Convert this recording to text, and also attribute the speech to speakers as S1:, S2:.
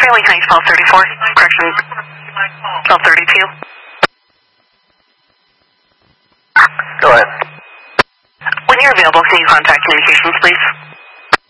S1: Trailing Heights, 1234. Correction, 1232.
S2: Go ahead.
S1: When you're available, can you contact communications, please?